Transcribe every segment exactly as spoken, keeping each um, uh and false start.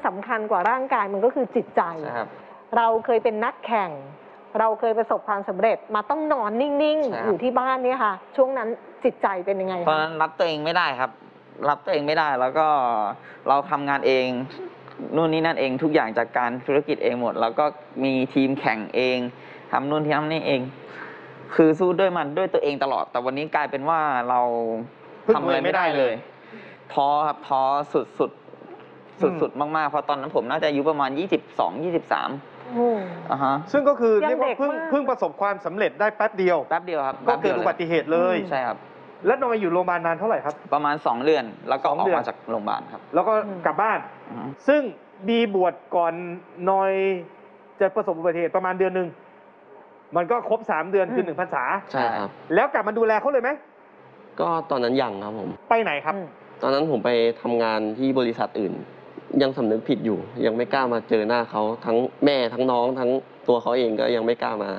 สำคัญกว่าร่างกายมันก็คือจิตใจเราเคยเป็นนักแข่งเราเคยประสบความสำเร็จมาต้องนอนนิ่งๆอยู่ที่บ้านเนี่ยค่ะช่วงนั้นจิตใจเป็นยังไงตอนนั้นรับตัวเองไม่ได้ครับรับตัวเองไม่ได้แล้วก็เราทำงานเองนู่นนี่นั่นเองทุกอย่างจากการธุรกิจเองหมดแล้วก็มีทีมแข่งเองทำนู่นที่ทำนี่เองคือสู้ด้วยมันด้วยตัวเองตลอดแต่วันนี้กลายเป็นว่าเราทำอะไรไม่ได้เลยท้อครับท้อสุดสุดสุดสุดมากๆเพราะตอนนั้นผมน่าจะอายุประมาณยี่สิบสองยี่สิบสามอ่าฮะซึ่งก็คือเรียกว่าเพิ่งเพิ่งประสบความสำเร็จได้แป๊บเดียวแป๊บเดียวครับก็เกิดอุบัติเหตุเลยใช่ครับแล้วนอยอยู่โรงพยาบาลนานเท่าไหร่ครับประมาณสองเดือนแล้วก็ออกมาจากโรงพยาบาลครับแล้วก็กลับบ้านซึ่งบีบวชก่อนนอยจะประสบอุบัติเหตุประมาณเดือนหนึ่งมันก็ครบสามเดือนคือหนึ่งพรรษาใช่ครับแล้วกลับมาดูแลเขาเลยไหมก็ตอนนั้นยังครับผมไปไหนครับตอนนั้นผมไปทำงานที่บริษัทอื่นยังสำนึกผิดอยู่ยังไม่กล้ามาเจอหน้าเขาทั้งแม่ทั้งน้องทั้งตัวเขาเองก็ยังไม่กล้าม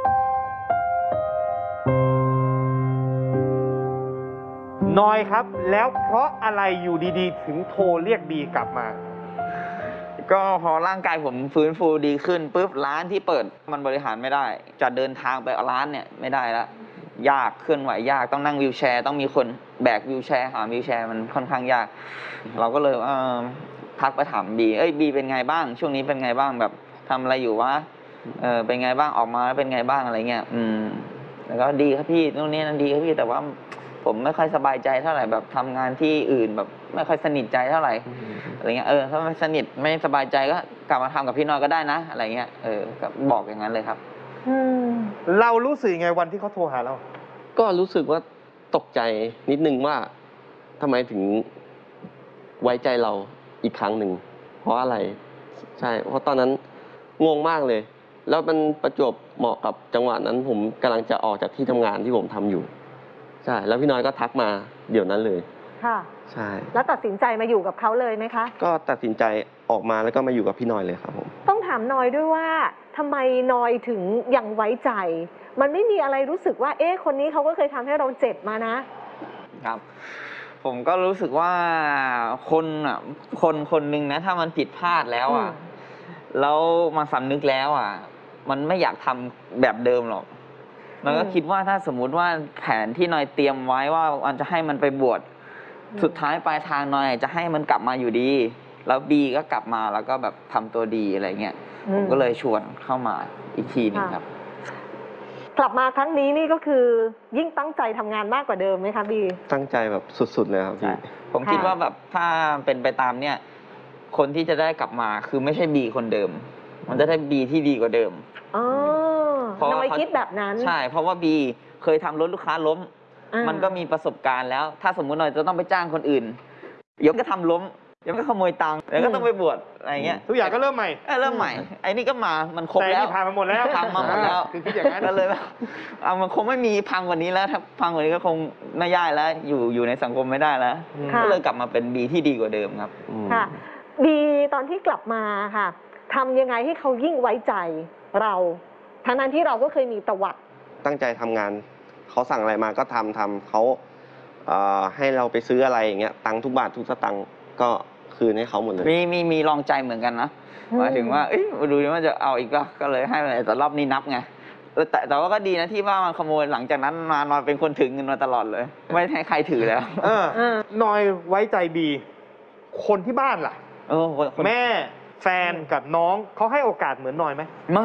านอยครับแล้วเพราะอะไรอยู่ดีๆถึงโทรเรียกบีกลับมาก็พอร่างกายผมฟื้นฟูดีขึ้นปุ๊บร้านที่เปิดมันบริหารไม่ได้จะเดินทางไปร้านเนี่ยไม่ได้แล้วยากเคลื่อนไหวยากต้องนั่งวีลแชร์ต้องมีคนแบกวีลแชร์หาวีลแชร์มันค่อนข้างยากเราก็เลยเออทักไปถามบีเอ้ยบีเป็นไงบ้างช่วงนี้เป็นไงบ้างแบบทำอะไรอยู่วะเออเป็นไงบ้างออกมาเป็นไงบ้างอะไรเงี้ยอืมแล้วก็ดีครับพี่นู่นนี่นั่นดีครับพี่แต่ว่าผมไม่ค่อยสบายใจเท่าไหร่แบบทำงานที่อื่นแบบไม่ค่อยสนิทใจเท่าไหร่อะไรเงี้ยเออถ้าไม่สนิทไม่สบายใจก็กลับมาทำกับพี่น้อยก็ได้นะอะไรเงี้ยเออก็บอกอย่างนั้นเลยครับเรารู้สึกไงวันที่เขาโทรหาเราก็รู้สึกว่าตกใจนิดนึงว่าทำไมถึงไว้ใจเราอีกครั้งหนึ่งเพราะอะไรใช่เพราะตอนนั้นงงมากเลยแล้วมันประจวบเหมาะกับจังหวะนั้นผมกำลังจะออกจากที่ทำงานที่ผมทำอยู่ใช่แล้วพี่น้อยก็ทักมาเดี๋ยวนั้นเลยค่ะใช่แล้วตัดสินใจมาอยู่กับเขาเลยไหมคะก็ตัดสินใจออกมาแล้วก็มาอยู่กับพี่น้อยเลยครับผมต้องถามน้อยด้วยว่าทำไมน้อยถึงยังไว้ใจมันไม่มีอะไรรู้สึกว่าเอ๊ะคนนี้เขาก็เคยทำให้เราเจ็บมานะครับผมก็รู้สึกว่าคนอ่ะคนคนหนึ่งนะถ้ามันผิดพลาดแล้วอ่ะแล้วมาสำนึกแล้วอ่ะมันไม่อยากทำแบบเดิมหรอกมันก็คิดว่าถ้าสมมุติว่าแผนที่นอยเตรียมไว้ว่ามันจะให้มันไปบวชสุดท้ายปลายทางนอยจะให้มันกลับมาอยู่ดีแล้วบีก็กลับมาแล้วก็แบบทำตัวดีอะไรเงี้ยผมก็เลยชวนเข้ามาอีกทีนึงครับกลับมาครั้งนี้นี่ก็คือยิ่งตั้งใจทำงานมากกว่าเดิมไหมคะบีตั้งใจแบบสุดๆเลยครับพี่ผมคิดว่าแบบถ้าเป็นไปตามเนี่ยคนที่จะได้กลับมาคือไม่ใช่บีคนเดิมมันจะได้บีที่ดีกว่าเดิมอ๋อน้อยคิดแบบนั้นใช่เพราะว่าบีเคยทำรถลูกค้าล้มมันก็มีประสบการณ์แล้วถ้าสมมุติหน่อยจะต้องไปจ้างคนอื่นยกก็ทำล้มยังก็ขโมยตังค์แล้วก็ต้องไปบวชอะไรเงี้ยทุกอย่างก็เริ่มใหม่เริ่มใหม่ไอ้นี่ก็มามันครบแล้วผ่านมาหมดแล้วพังมาหมดแล้วคือคิดอย่างนั้นก็เลยว่าเอามันคงไม่มีพังกว่านี้แล้วถ้าพังกว่านี้ก็คงไม่ย่ายแล้วอยู่อยู่ในสังคมไม่ได้แล้วก็เลยกลับมาเป็นบีที่ดีกว่าเดิมครับค่ะบีตอนที่กลับมาค่ะทำยังไงให้เขายิ่งไว้ใจเราทั้งนั้นที่เราก็เคยมีประวัติตั้งใจทำงานเขาสั่งอะไรมาก็ทำทำเขาให้เราไปซื้ออะไรอย่างเงี้ยตังค์ทุกบาททุกสตังค์ก็คืนให้เขาหมดเลยมีมีมีลองใจเหมือนกันนะหมายถึงว่าเอ้ยดูว่าจะเอาอีกก็ก็เลยให้แต่รอบนี้นับไงแต่แต่ว่าก็ดีนะที่ว่ามันขโมยหลังจากนั้นมานอยเป็นคนถือเงินมาตลอดเลยไม่ให้ใครถือแล้วเออนอยไว้ใจบีคนที่บ้านล่ะเออแม่แฟนกับน้องเขาให้โอกาสเหมือนนอยไหมไม่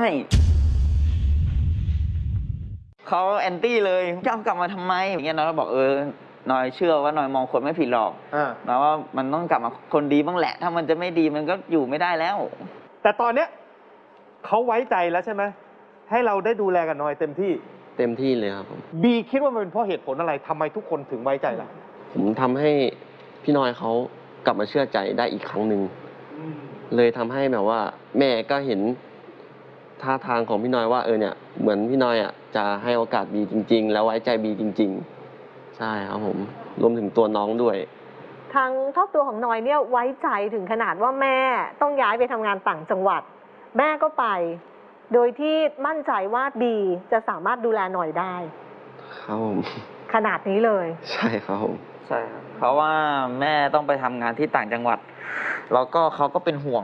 เขาแอนตี้เลยจะเอากลับมาทำไมอย่างเงี้ยน้อยบอกเออนอยเชื่อว่านอยมองคนไม่ผิดหรอกนะว่ามันต้องกลับมาคนดีบ้างแหละถ้ามันจะไม่ดีมันก็อยู่ไม่ได้แล้วแต่ตอนเนี้ยเขาไว้ใจแล้วใช่ไหมให้เราได้ดูแลกับนอยเต็มที่เต็มที่เลยครับผมบีคิดว่ามันเป็นเพราะเหตุผลอะไรทำไมทุกคนถึงไว้ใจล่ะผมทำให้พี่นอยเขากลับมาเชื่อใจได้อีกครั้งหนึ่งเลยทำให้แบบว่าแม่ก็เห็นท่าทางของพี่นอยว่าเออเนี่ยเหมือนพี่นอยอ่ะจะให้โอกาสบีจริงๆแล้วไว้ใจบีจริงๆใช่ครับผมรวมถึงตัวน้องด้วยทางครอบครัวของนอยเนี่ยไว้ใจถึงขนาดว่าแม่ต้องย้ายไปทำงานต่างจังหวัดแม่ก็ไปโดยที่มั่นใจว่าบีจะสามารถดูแลนอยได้ครับผมขนาดนี้เลยใช่ครับผมใช่ครับเพราะว่าแม่ต้องไปทำงานที่ต่างจังหวัดแล้วก็เขาก็เป็นห่วง